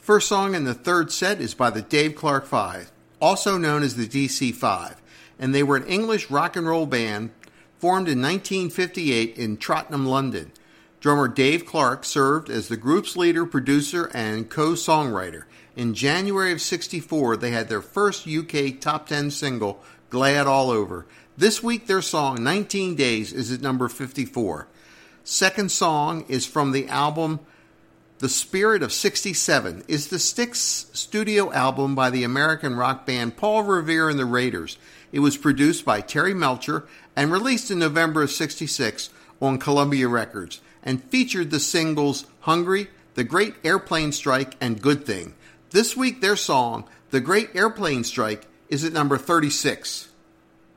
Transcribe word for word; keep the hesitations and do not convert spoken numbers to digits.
First song in the third set is by the Dave Clark Five, also known as the D C Five, and they were an English rock and roll band formed in nineteen fifty-eight in Tottenham, London. Drummer Dave Clark served as the group's leader, producer, and co-songwriter. In January of sixty-four, they had their first U K top ten single, Glad All Over. This week, their song, nineteen days, is at number fifty-four. Second song is from the album The Spirit of sixty-seven. Is the Styx studio album by the American rock band Paul Revere and the Raiders. It was produced by Terry Melcher and released in November of sixty-six on Columbia Records, and featured the singles Hungry, The Great Airplane Strike, and Good Thing. This week, their song, The Great Airplane Strike, is at number thirty-six.